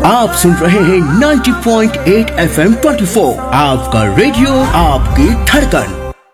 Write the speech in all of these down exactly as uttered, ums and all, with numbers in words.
आप सुन रहे हैं नब्बे पॉइंट आठ एफ एम चौबीस, आपका रेडियो, आपकी धड़कन।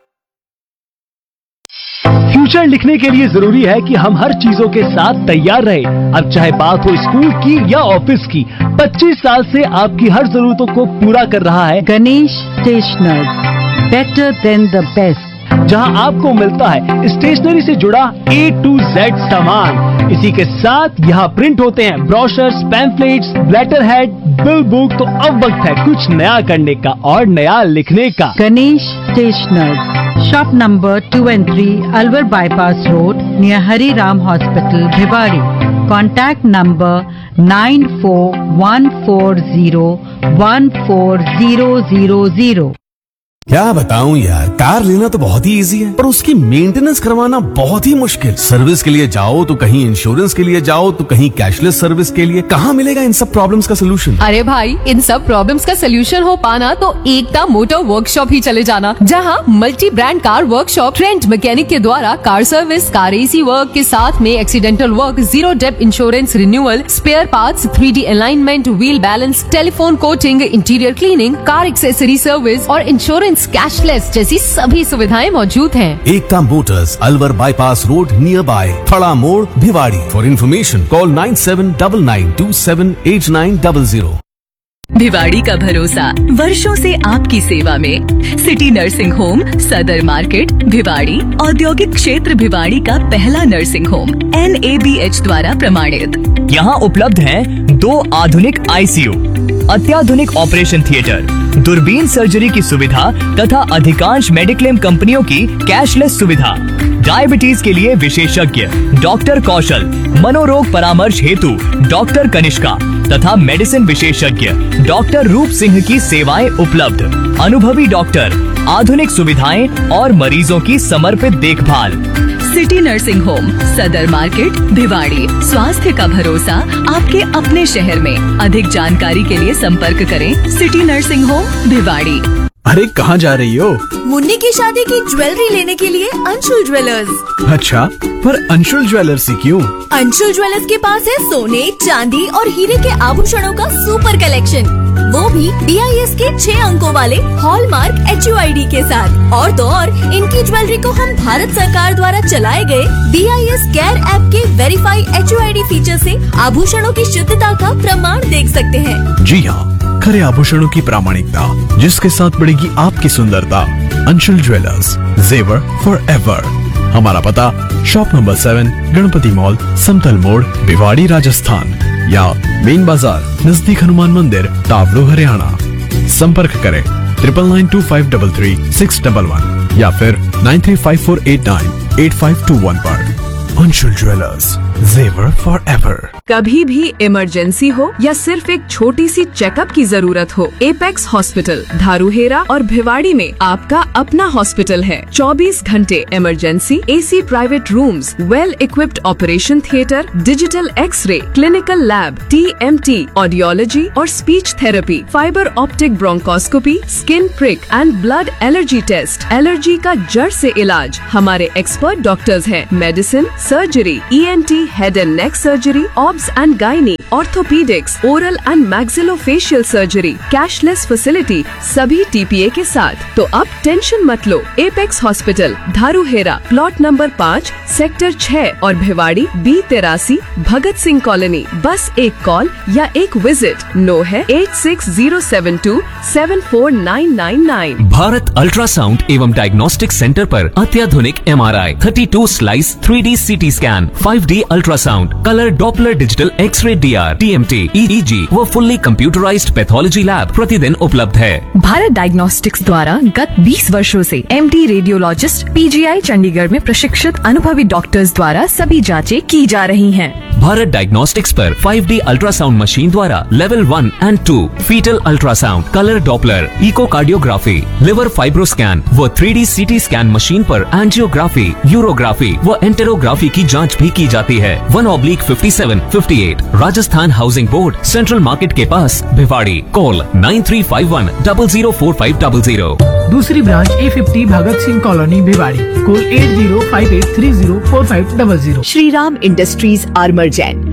फ्यूचर लिखने के लिए जरूरी है कि हम हर चीजों के साथ तैयार रहें। अब चाहे बात हो स्कूल की या ऑफिस की, पच्चीस साल से आपकी हर जरूरतों को पूरा कर रहा है Ganesh stationers, better than the best, जहां आपको मिलता है स्टेशनरी से जुड़ा ए टू जेड सामान। इसी के साथ यहाँ प्रिंट होते हैं brochures, pamphlets, letter head, bill book. तो अब वक्त है कुछ नया करने का और नया लिखने का। Ganesh stationers, shop number two and three, Alwar bypass road, near Hari Ram hospital, Bhiwadi. Contact number nine four one four zero one four zero zero zero. क्या बताऊं यार, कार लेना तो बहुत ही इजी है, पर उसकी मेंटेनेंस करवाना बहुत ही मुश्किल। सर्विस के लिए जाओ तो कहीं इंश्योरेंस के लिए जाओ तो कहीं कैशलेस सर्विस के लिए। कहाँ मिलेगा इन सब प्रॉब्लम्स का सोल्यूशन? अरे भाई, इन सब प्रॉब्लम्स का सोल्यूशन हो पाना तो एकता मोटर वर्कशॉप ही चले जाना, जहाँ multi brand car workshop trend mechanic के द्वारा car service, car AC work के साथ में accidental work, zero depth insurance renewal, spare parts, three D alignment, wheel balance, telephone coating, interior cleaning, car accessory service और insurance cashless जैसी सभी सुविधाएं मौजूद हैं। एकता Motors, Alwar bypass road, near by थड़ा मोड़, Bhiwadi. For information call nine seven nine nine to seven eight nine zero zero. Bhiwadi का भरोसा, वर्षों से आपकी सेवा में। सिटी नर्सिंग होम, सदर मार्केट, भिवाड़ी। औद्योगिक क्षेत्र भिवाड़ी का पहला nursing home, N A B H द्वारा प्रमाणित। यहाँ उपलब्ध है दो आधुनिक आई सी यू, अत्याधुनिक ऑपरेशन थिएटर, दूरबीन सर्जरी की सुविधा तथा अधिकांश मेडिक्लेम कंपनियों की कैशलेस सुविधा। डायबिटीज के लिए विशेषज्ञ डॉक्टर कौशल, मनोरोग परामर्श हेतु डॉक्टर कनिष्का तथा मेडिसिन विशेषज्ञ डॉक्टर रूप सिंह की सेवाएं उपलब्ध। अनुभवी डॉक्टर, आधुनिक सुविधाएं और मरीजों की समर्पित देखभाल। सिटी नर्सिंग होम, सदर मार्केट, भिवाड़ी। स्वास्थ्य का भरोसा आपके अपने शहर में। अधिक जानकारी के लिए संपर्क करें सिटी नर्सिंग होम, भिवाड़ी। अरे कहाँ जा रही हो? मुन्नी की शादी की ज्वेलरी लेने के लिए अंशुल ज्वेलर्स। अच्छा, पर अंशुल ज्वेलर्स ही क्यों? अंशुल ज्वेलर्स के पास है सोने, चांदी और हीरे के आभूषणों का सुपर कलेक्शन, वो भी डी आई एस के छह अंकों वाले hallmark H U I D के साथ। और तो और इनकी ज्वेलरी को हम भारत सरकार द्वारा चलाए गए D I S care app के verify H U I D feature से आभूषणों की शुद्धता का प्रमाण देख सकते हैं। जी हाँ, खरे आभूषणों की प्रामाणिकता, जिसके साथ बढ़ेगी आपकी सुंदरता। अंशुल ज्वेलर्स, जेवर फॉर एवर। हमारा पता shop number seven, Ganpati mall, समतल मोड़, भिवाड़ी, राजस्थान। या मेन बाजार नजदीक हनुमान मंदिर, तावड़ो, हरियाणा। संपर्क करें triple nine to five double three six double one या फिर nine three five four eight nine eight five to one पर। अंशुल ज्वेलर्स, जेवर फॉर एवर। कभी भी इमरजेंसी हो या सिर्फ एक छोटी सी चेकअप की जरूरत हो, एपेक्स हॉस्पिटल, धारूहेरा और भिवाड़ी में आपका अपना हॉस्पिटल है। चौबीस घंटे emergency, AC private rooms, well equipped operation theatre, digital x ray, clinical lab, T M T, audiology और speech therapy, fibre optic bronchoscopy, skin prick and blood allergy test, allergy का जड़ से इलाज। हमारे एक्सपर्ट डॉक्टर्स हैं। Medicine, surgery, E N T, head and neck surgery, obs and gynae, orthopaedics, oral and maxillofacial surgery, cashless facility, सभी T P A के साथ। तो अब टेंशन मत लो। एपेक्स हॉस्पिटल, धारूहेरा, प्लॉट नंबर पाँच, सेक्टर छह और भिवाड़ी बी तिरासी, भगत सिंह कॉलोनी। बस एक कॉल या एक विजिट। नो है eight six zero seven to seven four nine nine nine. Bharat ultrasound एवं डायग्नोस्टिक सेंटर पर अत्याधुनिक एम आर आई, thirty two slice three D C T scan, five D ultrasound, colour Doppler digital x ray D R, T M T, ई ई जी व fully computerised pathology lab प्रतिदिन उपलब्ध है। Bharat diagnostics द्वारा गत बीस वर्षों से M D radiologist P G आई चंडीगढ़ में प्रशिक्षित अनुभवी डॉक्टर्स द्वारा सभी जांचें की जा रही हैं। भारत डायग्नोस्टिक्स पर फाइव डी अल्ट्रासाउंड मशीन द्वारा level one and to, fetal ultrasound, colour Doppler, echocardiography, liver fibroscan व three D C T scan machine पर एंजियोग्राफी, यूरोग्राफी व एंटेरोग्राफी की जांच भी की जाती है। One oblique fifty seven fifty eight, Rajasthan housing board, central market के पास, Bhiwadi. Call nine three five one double zero four five double zero. दूसरी branch A fifty Bhagat Singh colony, Bhiwadi. Call at zero five eight three zero four five double zero. Shriram industries, armour Jain,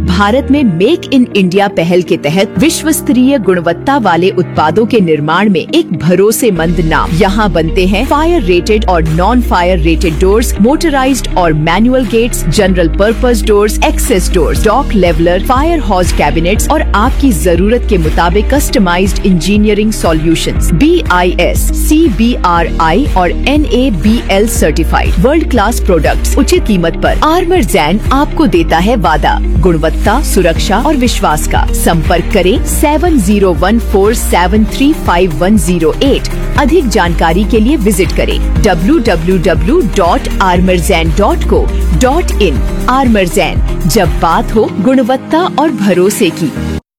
Bharat में make in India पहल के तहत विश्व स्तरीय गुणवत्ता वाले उत्पादों के निर्माण में एक भरोसेमंद नाम। यहाँ बनते हैं फायर रेटेड और non fire rated doors, motorised और manual gets, general purpose doors, access doors, dock leveller, fire हॉज cabinets और आपकी जरूरत के मुताबिक customised engineering solutions. B I S, C B are आई और N A B L certified world class products उचित कीमत पर आर्मर जैन आपको देता है वादा, गुणवत्ता, सुरक्षा और विश्वास का। संपर्क करें seven zero one four seven three five one zero eight. अधिक जानकारी के लिए विजिट करें W W W dot armour Jain dot co dot in. Armour Jain, जब बात हो गुणवत्ता और भरोसे की।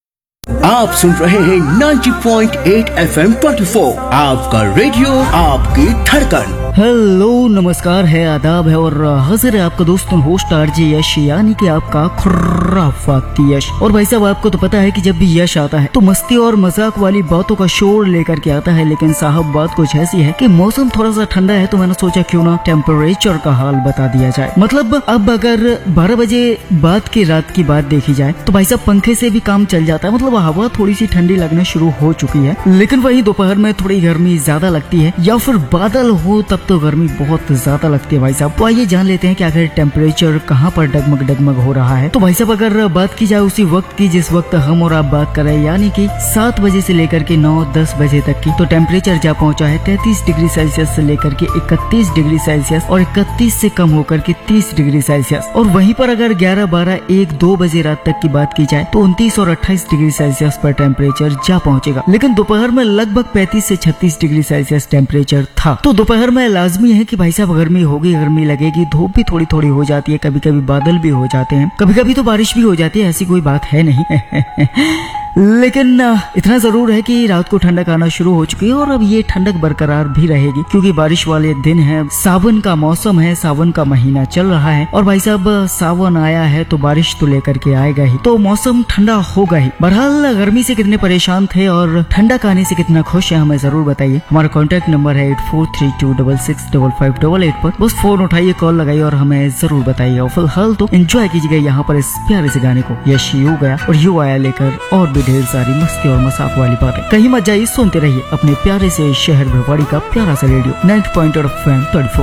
आप सुन रहे हैं ninety point eight F M चौबीस, आपका रेडियो, आपकी धड़कन। हेलो, नमस्कार है, आदाब है और हाजिर है आपका दोस्त होस्ट आरजे यश, यानी कि आपका खुराफाती यश। और भाई साहब, आपको तो पता है कि जब भी यश आता है तो मस्ती और मजाक वाली बातों का शोर लेकर के आता है। लेकिन साहब, बात कुछ ऐसी है कि मौसम थोड़ा सा ठंडा है तो मैंने सोचा क्यों ना टेम्परेचर का हाल बता दिया जाए। मतलब अब अगर बारह बजे बाद की रात की बात देखी जाए तो भाई साहब पंखे से भी काम चल जाता है। मतलब हवा थोड़ी सी ठंडी लगना शुरू हो चुकी है, लेकिन वही दोपहर में थोड़ी गर्मी ज्यादा लगती है या फिर बादल हो तब तो गर्मी बहुत ज्यादा लगती है भाई साहब। तो आइए जान लेते हैं कि आखिर टेम्परेचर कहाँ पर डगमग डगमग हो रहा है। तो भाई साहब, अगर बात की जाए उसी वक्त की जिस वक्त हम और आप बात कर रहे हैं, यानी कि सात बजे से लेकर के नौ दस बजे तक की, तो टेम्परेचर जा पहुंचा है तैतीस डिग्री सेल्सियस से लेकर के इकतीस डिग्री सेल्सियस और इकतीस से कम होकर के तीस डिग्री सेल्सियस। और वहीं पर अगर ग्यारह बारह एक दो बजे रात तक की बात की जाए तो उनतीस और अट्ठाईस डिग्री सेल्सियस पर टेम्परेचर जा पहुंचेगा। लेकिन दोपहर में लगभग पैंतीस से छत्तीस डिग्री सेल्सियस टेम्परेचर था। तो दोपहर में लाजमी है कि भाई साहब गर्मी होगी, गर्मी लगेगी, धूप भी थोड़ी थोड़ी हो जाती है, कभी कभी बादल भी हो जाते हैं, कभी कभी तो बारिश भी हो जाती है, ऐसी कोई बात है नहीं। लेकिन इतना जरूर है कि रात को ठंडक आना शुरू हो चुकी है और अब ये ठंडक बरकरार भी रहेगी क्योंकि बारिश वाले दिन है, सावन का मौसम है, सावन का महीना चल रहा है। और भाई साहब, सावन आया है तो बारिश तो लेकर के आएगा ही, तो मौसम ठंडा होगा ही। बहरहाल, गर्मी से कितने परेशान थे और ठंडक आने से कितना खुश है, हमें जरूर बताइए। हमारा कॉन्टैक्ट नंबर है eight four three to double six double five double eight पर बस फोन उठाइए, कॉल लगाइए और हमें जरूर बताइए। और फिलहाल तो एंजॉय कीजिएगा यहाँ पर इस प्यारे से गाने को। यश यू गया और यू आया लेकर और भी ढेर सारी मस्ती और मजाक वाली बातें। कहीं मत जाइए, सुनते रहिए अपने प्यारे से शहर भिवाड़ी का प्यारा सा radio ninety point eight F M चौबीस।